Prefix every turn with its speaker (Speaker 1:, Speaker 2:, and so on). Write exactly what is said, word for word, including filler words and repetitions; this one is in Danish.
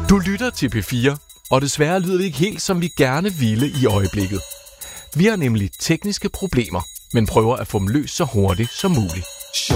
Speaker 1: Du lytter til P fire, og desværre lyder det ikke helt, som vi gerne ville i øjeblikket. Vi har nemlig tekniske problemer, men prøver at få dem løst så hurtigt som muligt.